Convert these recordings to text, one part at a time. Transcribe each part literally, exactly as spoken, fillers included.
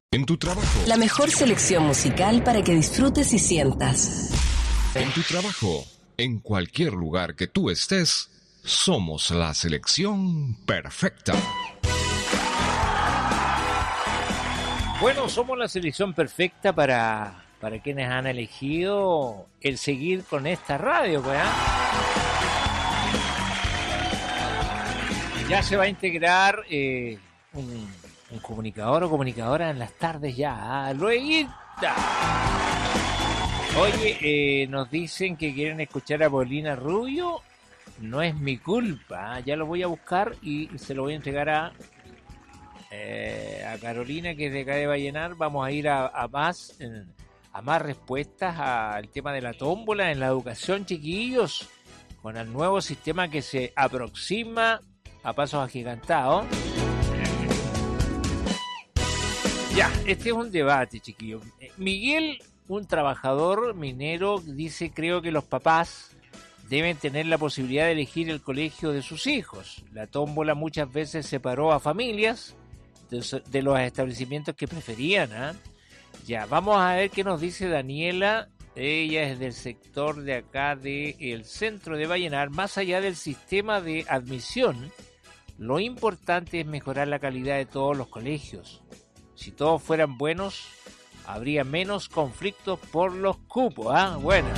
En tu trabajo. La mejor selección musical para que disfrutes y sientas. En tu trabajo. En cualquier lugar que tú estés, somos la selección perfecta. Bueno, somos la selección perfecta para, para quienes han elegido el seguir con esta radio, pues, ¿eh? Ya se va a integrar eh, un, un comunicador o comunicadora en las tardes ya. Luego, oye, eh, nos dicen que quieren escuchar a Paulina Rubio. No es mi culpa. Ya lo voy a buscar y se lo voy a entregar a, eh, a Carolina, que es de acá de Vallenar. Vamos a ir a, a más a más respuestas al tema de la tómbola en la educación, chiquillos, con el nuevo sistema que se aproxima a pasos agigantados. Ya, este es un debate, chiquillos. Miguel, un trabajador minero, dice: creo que los papás deben tener la posibilidad de elegir el colegio de sus hijos. La tómbola muchas veces separó a familias de, de los establecimientos que preferían, ¿eh? Ya, vamos a ver qué nos dice Daniela. Ella es del sector de acá del centro de Vallenar. Más allá del sistema de admisión, lo importante es mejorar la calidad de todos los colegios. Si todos fueran buenos, habría menos conflictos por los cupos. ¿Ah? Bueno.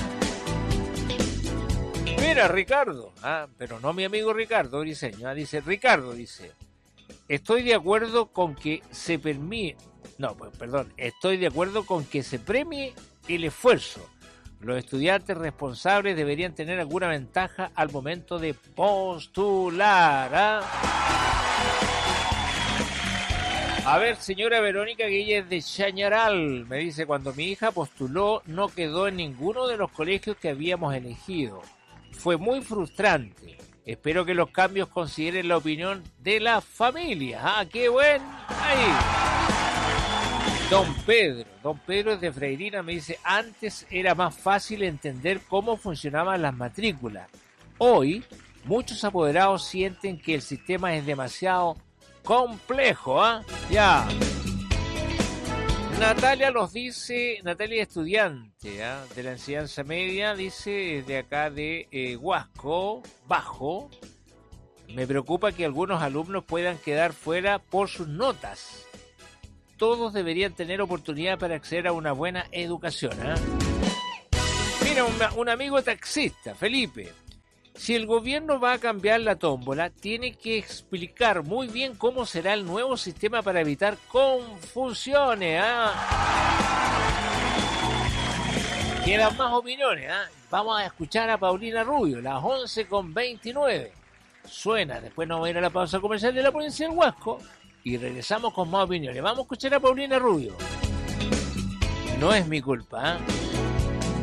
Mira, Ricardo. Ah, pero no mi amigo Ricardo Briceño. Ah, dice, Ricardo dice, estoy de acuerdo con que se permite... No, pues, perdón. Estoy de acuerdo con que se premie el esfuerzo. Los estudiantes responsables deberían tener alguna ventaja al momento de postular. ¿Ah? A ver, señora Verónica, que ella es de Chañaral, me dice, cuando mi hija postuló no quedó en ninguno de los colegios que habíamos elegido. Fue muy frustrante. Espero que los cambios consideren la opinión de la familia. ¡Ah, qué buen! Ahí. Don Pedro, don Pedro es de Freirina, me dice, antes era más fácil entender cómo funcionaban las matrículas. Hoy, muchos apoderados sienten que el sistema es demasiado complejo, ¿ah? ¿eh? Ya. Natalia nos dice, Natalia estudiante ¿eh? de la enseñanza media, dice, de acá de eh, Huasco, Bajo, me preocupa que algunos alumnos puedan quedar fuera por sus notas. Todos deberían tener oportunidad para acceder a una buena educación. ¿eh? Mira, un, un amigo taxista, Felipe. Si el gobierno va a cambiar la tómbola, tiene que explicar muy bien cómo será el nuevo sistema para evitar confusiones. ¿eh? Quedan más opiniones. ¿eh? Vamos a escuchar a Paulina Rubio, las once con veintinueve. Suena, después nos vamos a ir a la pausa comercial de la provincia del Huasco. Y regresamos con más opiniones. Vamos a escuchar a Paulina Rubio. No es mi culpa, ¿eh?